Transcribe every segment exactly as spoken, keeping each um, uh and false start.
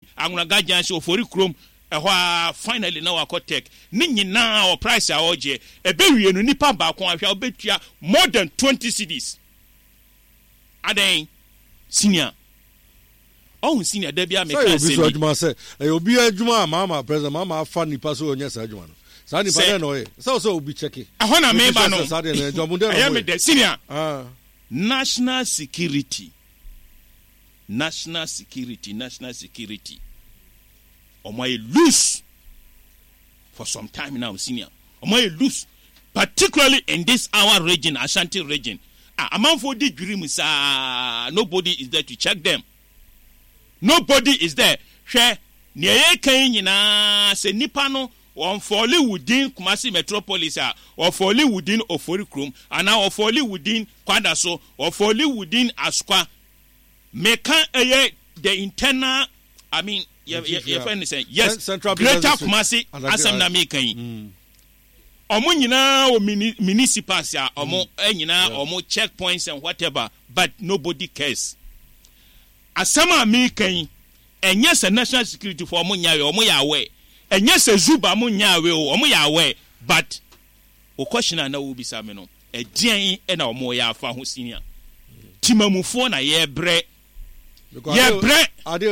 Angunaga Jansi ofori krom ehwa finally na wakotech ni nyina o price a oje ebewie no nipa ba kon ahwa obetua more than twenty cedis aden senior oh senior da bia me kan say obi so adwuma say e obi adwuma mama president mama afa nipa so onye sa adwuma no sa nipa dey no e so so obi check e ehwa na me ba no I am the senior ah national security national security national security Omoy loose for some time now, senior. Omoy loose, particularly in this our region, Ashanti region. Ah, among for the dreams, ah, nobody is there to check them. Nobody is there. Share near Kenya, say Nipano, or folly within Kumasi Metropolis, or folly within Oforikrum, and now or folly within Kwadaso, or folly within Asqua. Make a the internal, I mean. Yeah, yeah, yeah, friend say yes. Central Greater Kumasi asem na me kan. Omo nyina o municipals ya omo nyina omo checkpoints and whatever, but nobody cares. Asema me kan enye se national security for omo nyawe omo ya aware. Enye se zuba mo nyawe o omo ya aware, but o question na wo bisa me no. E dian e na omo ya afa ho senior. Timamufo na ye bre. Yeah, bread.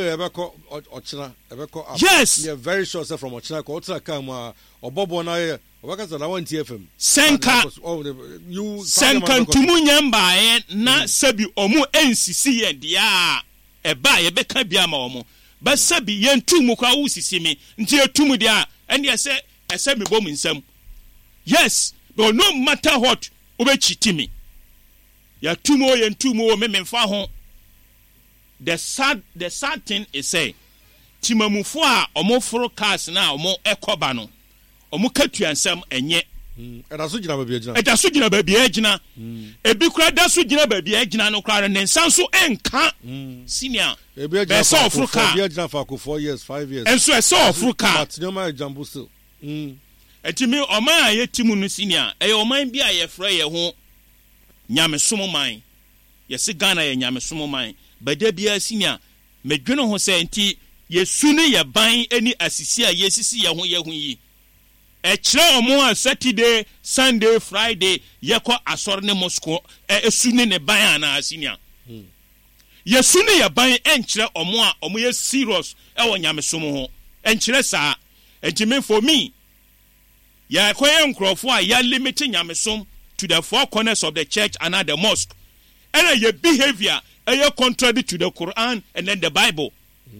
Yes. Yeah, very sure say from Ochina ko Ochina kam obobo na ye obaka say na one T F M. Senka. You Senka tumunyamba e na sabi omu nsisi ye dia e ba ye beka bia ma omu. Ba sabi ye ntumu kwa usisi me nti etumu dia ene say ese me bom nsam. Yes, but no matter what obechiti me. Ya tumu ye ntumu o me memfa ho. The sad, the sad thing is say, Timamufo a omo foro cars na omo ekoba no, omo katu ansam enye. Eda so gina ba bia gina. Eda so gina ba bia gina. Ebi kura da so gina ba bia gina no kura ne nsan so enka. Senior. Ebi gina so foro car. Bia gina for four years, five years. Enso e so foro car. But no ma jambu still. Mm. Etimi oman a ye timu no senior. E oman bia ye frɛ ye ho nyamesom man. Ye se Ghana ye nyamesom man. Bada bia senior medwene ho se nti yesu ne ye ban ani asisi a yesisi ye ho ye ho yi e kire omo a Saturday Sunday Friday ye ko asore ne Moscow e esu ne ne ban ana senior yesu ne ye ban en kire omo a omo ye serious e wo nyamesom ho en kire saa enti for me ya koye nkrofo a ya limit nyamesom to the four corners of the church and at the mosque and your behavior are contrary to the Quran and then the Bible.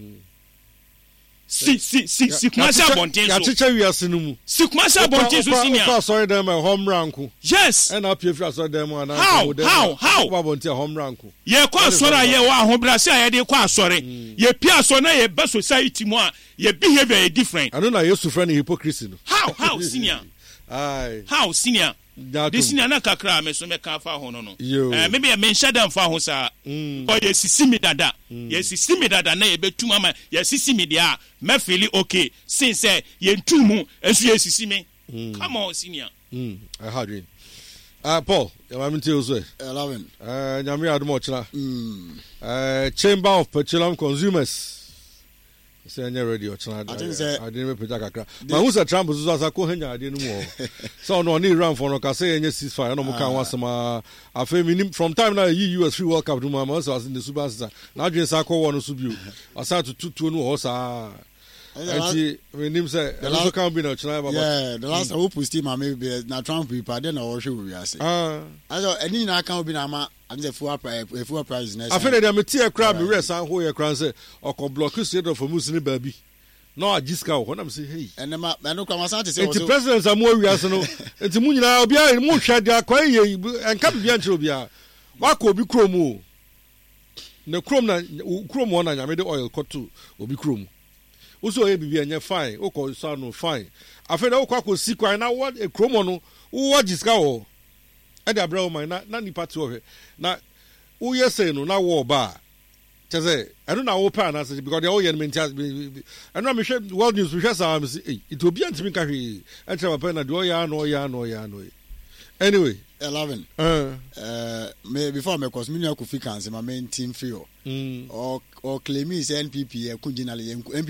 Si si si si kumasa bontin so. Ya teacher we asinu. Si kumasa bontin so senior. How sorry them home ranku. Yes. And up if you sorry them na. How how how? How bontin home ranku. Ye kwa sorry ye wa ahobrase a ye de kwa sorry. Ye pia so na ye be society mu a ye behavior is different. I don't know Yesu friend hypocrisy no. How how senior? Aye. How senior? This in another kakra me so me ka fa ho no no eh maybe e mention dem fa ho sa o ye sisi mi dada ye sisi mi dada na ye betum ama ye sisi mi dia me feel okay since say ye ntumu enso ye sisi mi come on senior mm I had you ah Paul you want me to say eleven eh nyame adom ochira mm eh Chamber of Petroleum Consumers say any radio channel I think say I didn't put kakra ma who say Trump so say ko hanya ade no mo so no need run for no ka say any ceasefire no mo kan wasama afa minim from time na U S free world cup do ma so as in the super star na adwen sa ko wo no so bio asa to tutu no ho sa enti minim say the last can be no channel baba yeah the last hope we still ma maybe na Trump people then or show we say ah aso any na kan obi na ma and the full price full price next I feel that me tie crab me rest and ho ye kran say okọ block state of musini baby no a discount when am say hey and ma no kwa masante say the president am wo wiase no enti mu nyina obi a mu hwa dia kwa ye enka bibia nche obi a waka obi krom o na krom na krom wona nyame de oil koto obi krom uso ye bibia nya fine okọ so no fine I feel that okọ akosi kwan na what e krom no wo discount o e da bra o man na na nipa to he na wo ye say no na wo ba che say I don't know open na say because they all yen mentia I know me share world news we share am say it will be antimi ka hwe e che papa na do ya no ya no ya no anyway eleven uh uh me before me cause me no ku fi kan say my main team feel mm. or or claim is N P P e kunjinale